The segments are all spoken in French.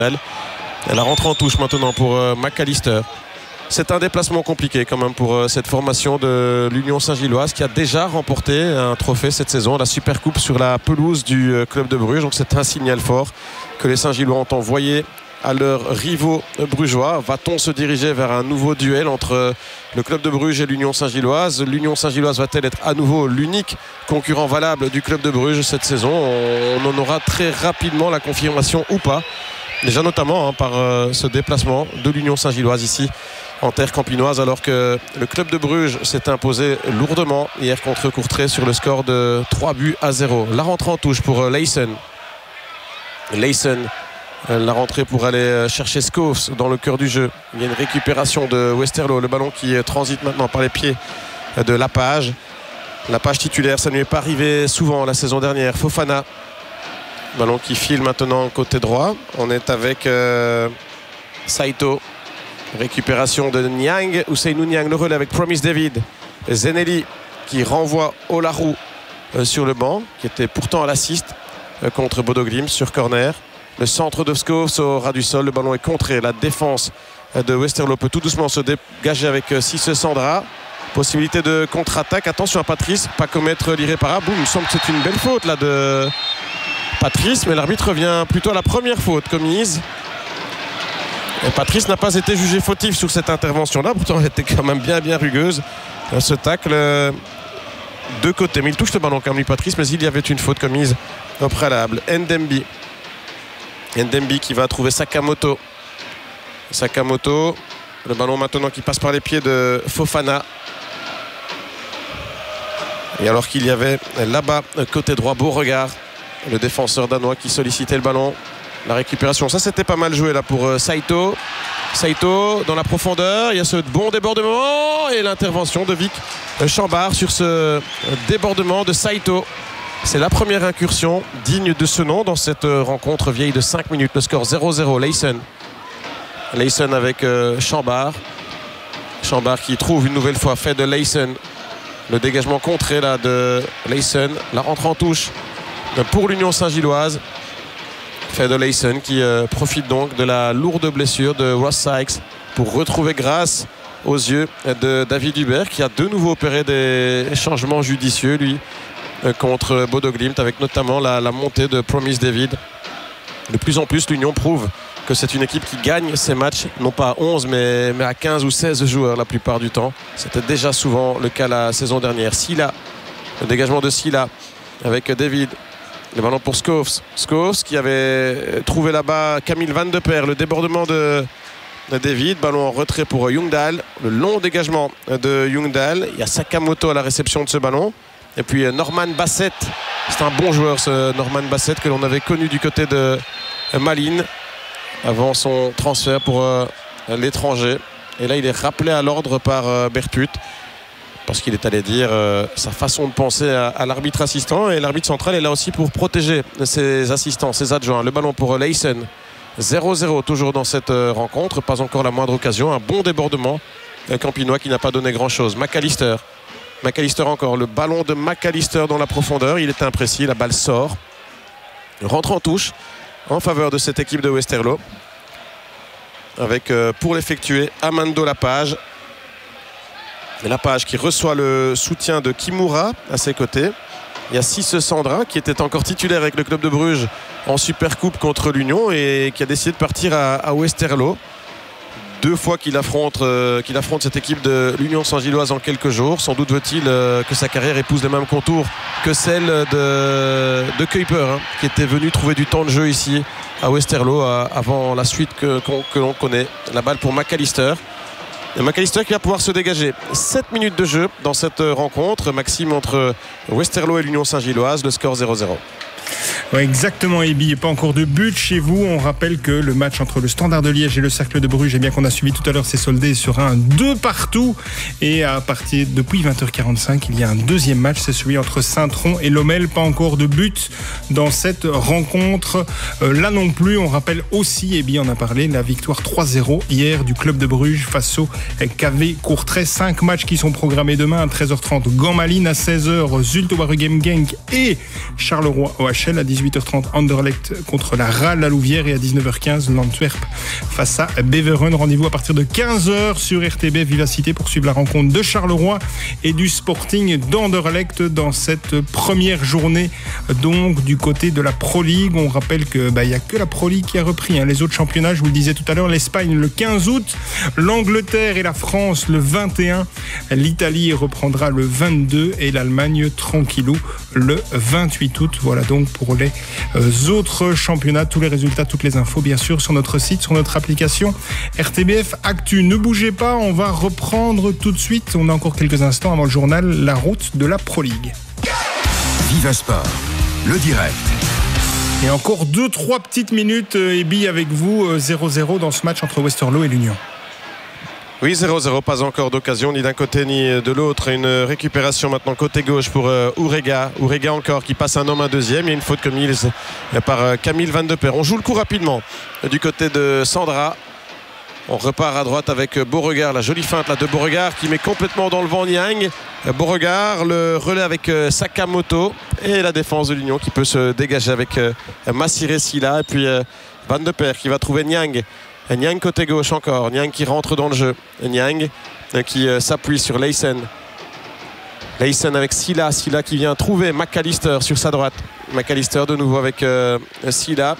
La rentrée en touche maintenant pour McAllister. C'est un déplacement compliqué quand même pour cette formation de l'Union Saint-Gilloise qui a déjà remporté un trophée cette saison, la Supercoupe sur la pelouse du Club de Bruges. Donc c'est un signal fort que les Saint-Gillois ont envoyé à leurs rivaux brugeois. Va-t-on se diriger vers un nouveau duel entre le Club de Bruges et l'Union Saint-Gilloise? L'Union Saint-Gilloise va-t-elle être à nouveau l'unique concurrent valable du Club de Bruges cette saison? On en aura très rapidement la confirmation ou pas. Déjà notamment par ce déplacement de l'Union Saint-Gilloise ici en terre campinoise, alors que le Club de Bruges s'est imposé lourdement hier contre Courtrai sur le score de 3-0. La rentrée en touche pour Leysen. La rentrée pour aller chercher Schoofs dans le cœur du jeu. Il y a une récupération de Westerlo. Le ballon qui transite maintenant par les pieds de Lapage. Lapage titulaire, ça ne lui est pas arrivé souvent la saison dernière. Fofana. Ballon qui file maintenant côté droit. On est avec Saito. Récupération de Niang. Ousseynou Niang, le relais avec Promise David. Zenelli qui renvoie Olarou sur le banc, qui était pourtant à l'assist contre Bodo Glimt sur corner. Le centre de Schoofs au ras du sol. Le ballon est contré. La défense de Westerlo peut tout doucement se dégager avec Cisse Sandra. Possibilité de contre-attaque. Attention à Patrice, pas commettre l'irréparable. Boum, il me semble que c'est une belle faute là de Patrice, mais l'arbitre revient plutôt à la première faute commise. Et Patrice n'a pas été jugé fautif sur cette intervention-là. Pourtant, elle était quand même bien rugueuse. Ce tacle de côté. Mais il touche le ballon quand même, Patrice, mais il y avait une faute commise au préalable. Ndembi qui va trouver Sakamoto. Le ballon maintenant qui passe par les pieds de Fofana. Et alors qu'il y avait là-bas, côté droit, Beauregard, le défenseur danois qui sollicitait le ballon. La récupération, ça c'était pas mal joué là pour Saito dans la profondeur. Il y a ce bon débordement et l'intervention de Vic Chambard sur ce débordement de Saito. C'est la première incursion digne de ce nom dans cette rencontre vieille de 5 minutes. Le score 0-0. Leysen avec Chambard qui trouve une nouvelle fois fait de Leysen. Le dégagement contré là de Leysen. La rentrée en touche pour l'Union Saint-Gilloise. Fait de Leysen qui profite donc de la lourde blessure de Ross Sykes pour retrouver grâce aux yeux de David Hubert qui a de nouveau opéré des changements judicieux lui contre Bodo Glimt, avec notamment la montée de Promise David. De plus en plus l'Union prouve que c'est une équipe qui gagne ses matchs non pas à 11 mais à 15 ou 16 joueurs la plupart du temps. C'était déjà souvent le cas la saison dernière. Silla, le dégagement de Silla avec David. Le ballon pour Schoofs qui avait trouvé là-bas Camille Van de Per. Le débordement de David. Ballon en retrait pour Ljungdahl. Le long dégagement de Ljungdahl. Il y a Sakamoto à la réception de ce ballon. Et puis Norman Bassett. C'est un bon joueur ce Norman Bassett que l'on avait connu du côté de Malines avant son transfert pour l'étranger. Et là il est rappelé à l'ordre par Bertut. Parce qu'il est allé dire sa façon de penser à l'arbitre assistant. Et l'arbitre central est là aussi pour protéger ses assistants, ses adjoints. Le ballon pour Leysen. 0-0 toujours dans cette rencontre. Pas encore la moindre occasion. Un bon débordement campinois qui n'a pas donné grand-chose. McAllister encore. Le ballon de McAllister dans la profondeur. Il est imprécis. La balle sort. Rentre en touche en faveur de cette équipe de Westerlo. Avec pour l'effectuer Amando Lapage. Lapage qui reçoit le soutien de Kimura à ses côtés. Il y a Cisse Sandra qui était encore titulaire avec le Club de Bruges en Supercoupe contre l'Union et qui a décidé de partir à Westerlo. 2 fois qu'il affronte cette équipe de l'Union Saint-Gilloise en quelques jours. Sans doute veut-il que sa carrière épouse les mêmes contours que celle de Kuiper, qui était venu trouver du temps de jeu ici à Westerlo avant la suite que l'on connaît. La balle pour McAllister. Et McAllister qui va pouvoir se dégager. 7 minutes de jeu dans cette rencontre, Maxime, entre Westerlo et l'Union Saint-Gilloise. Le score 0-0. Ouais, exactement, Ebi. Et pas encore de but chez vous. On rappelle que le match entre le Standard de Liège et le Cercle de Bruges, bien qu'on a suivi tout à l'heure, s'est soldé sur un 2-2. Et à partir depuis 20h45, il y a un deuxième match. C'est celui entre Saint-Tron et Lommel. Pas encore de but dans cette rencontre. Là non plus, on rappelle aussi, Ebi en a parlé, la victoire 3-0 hier du Club de Bruges face au KV Courtrai. 5 matchs qui sont programmés demain à 13h30. Gand Malines à 16h. Zulte Waregem Genk et Charleroi OHL à 18h. 18h30, Anderlecht contre la RAL La Louvière et à 19h15, l'Antwerp face à Beveren. Rendez-vous à partir de 15h sur RTBF Vivacité pour suivre la rencontre de Charleroi et du Sporting d'Anderlecht dans cette première journée donc du côté de la Pro League. On rappelle que il n'y a que la Pro League qui a repris. Les autres championnats, je vous le disais tout à l'heure, l'Espagne le 15 août, l'Angleterre et la France le 21, l'Italie reprendra le 22 et l'Allemagne tranquillou le 28 août. Voilà donc pour les autres championnats. Tous les résultats, toutes les infos bien sûr sur notre site, sur notre application RTBF Actu. Ne bougez pas, on va reprendre tout de suite. On a encore quelques instants avant le journal, la route de la Pro League. Viva Sport, le direct. Et encore 2-3 petites minutes, Ebi, avec vous, 0-0 dans ce match entre Westerlo et l'Union. Oui, 0-0, pas encore d'occasion ni d'un côté ni de l'autre. Une récupération maintenant côté gauche pour Urega. Urega encore qui passe un homme, un deuxième. Il y a une faute commise par Camille Van de Perre. On joue le coup rapidement du côté de Sandra. On repart à droite avec Beauregard, la jolie feinte là de Beauregard qui met complètement dans le vent Niang. Beauregard, le relais avec Sakamoto et la défense de l'Union qui peut se dégager avec Massiré Silla et puis Van de Perre qui va trouver Niang. Niang côté gauche encore, Niang qui rentre dans le jeu. Niang qui s'appuie sur Leysen. Leysen avec Silla, Silla qui vient trouver McAllister sur sa droite. McAllister de nouveau avec Silla.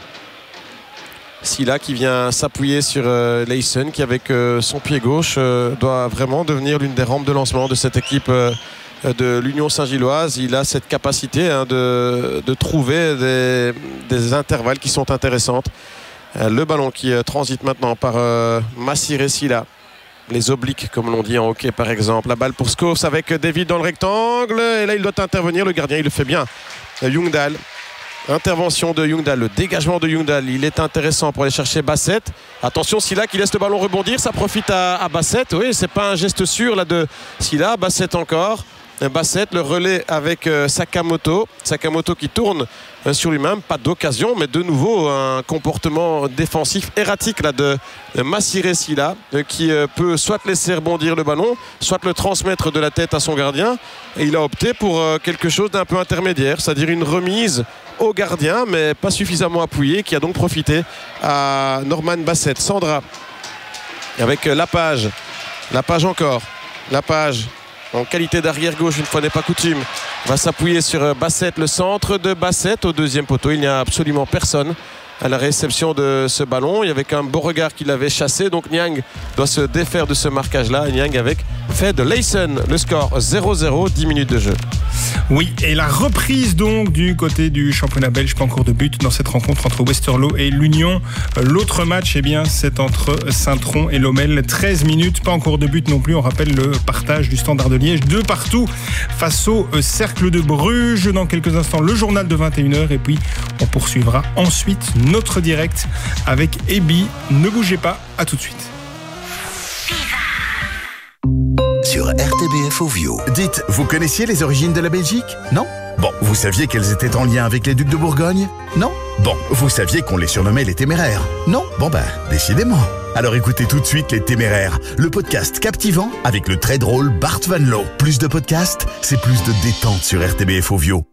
Silla qui vient s'appuyer sur Leysen qui avec son pied gauche doit vraiment devenir l'une des rampes de lancement de cette équipe de l'Union Saint-Gilloise. Il a cette capacité de trouver des intervalles qui sont intéressantes. Le ballon qui transite maintenant par Massiré Silla. Les obliques comme l'on dit en hockey par exemple. La balle pour Skovs avec David dans le rectangle et là il doit intervenir, le gardien il le fait bien. Ljungdahl. Intervention de Ljungdahl, le dégagement de Ljungdahl, il est intéressant pour aller chercher Bassett. Attention Silla qui laisse le ballon rebondir, ça profite à Bassett. Oui, c'est pas un geste sûr là de Silla. Bassett encore. Bassett, le relais avec Sakamoto. Sakamoto qui tourne sur lui-même, pas d'occasion, mais de nouveau un comportement défensif erratique là de Massiré Silla qui peut soit laisser rebondir le ballon, soit le transmettre de la tête à son gardien. Et il a opté pour quelque chose d'un peu intermédiaire, c'est-à-dire une remise au gardien, mais pas suffisamment appuyée, qui a donc profité à Norman Bassett. Sandra avec Lapage. Lapage encore. Lapage en qualité d'arrière gauche, une fois n'est pas coutume, va s'appuyer sur Bassett, le centre de Bassett au deuxième poteau. Il n'y a absolument personne à la réception de ce ballon. Il y avait qu'un Beauregard qui l'avait chassé, donc Niang doit se défaire de ce marquage-là. Niang avec fait de Leysen. Le score 0-0, 10 minutes de jeu. Oui, et la reprise donc du côté du championnat belge, pas encore de but dans cette rencontre entre Westerlo et l'Union. L'autre match, eh bien, c'est entre Saint-Tron et Lommel. 13 minutes, pas encore de but non plus. On rappelle le partage du Standard de Liège, 2-2 face au Cercle de Bruges. Dans quelques instants, le journal de 21h et puis on poursuivra ensuite notre direct avec Ebi. Ne bougez pas, à tout de suite. Sur RTBF Ovio. Dites, vous connaissiez les origines de la Belgique? Non? Bon, vous saviez qu'elles étaient en lien avec les ducs de Bourgogne? Non? Bon, vous saviez qu'on les surnommait les Téméraires? Non? Bon décidément. Alors écoutez tout de suite Les Téméraires, le podcast captivant avec le très drôle Bart Van Loo. Plus de podcasts, c'est plus de détente sur RTBF Ovio.